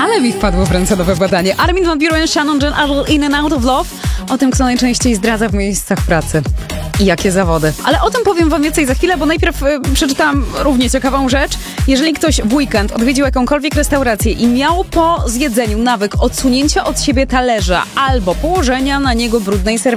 Ale mi wpadło w ręce nowe badanie. Armin van Buuren, Shannon Jen Adel, In and Out of Love. O tym, kto najczęściej zdradza w miejscach pracy. I jakie zawody. Ale o tym powiem wam więcej za chwilę, bo najpierw przeczytałam równie ciekawą rzecz. Jeżeli ktoś w weekend odwiedził jakąkolwiek restaurację i miał po zjedzeniu nawyk odsunięcia od siebie talerza albo położenia na niego brudnej serwetki,